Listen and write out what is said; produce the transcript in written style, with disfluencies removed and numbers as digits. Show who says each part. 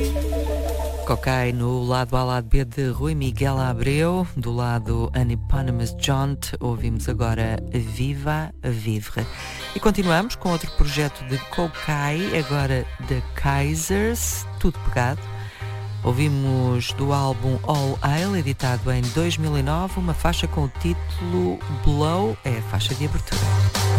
Speaker 1: Cocai no lado A, lado B de Rui Miguel Abreu, do lado Uneponymous Jaunt, ouvimos agora Viva Vivre. E continuamos com outro projeto de Cocai, agora The Kaisers, tudo pegado. Ouvimos do álbum All Ale, editado em 2009, uma faixa com o título Blow, é a faixa de abertura.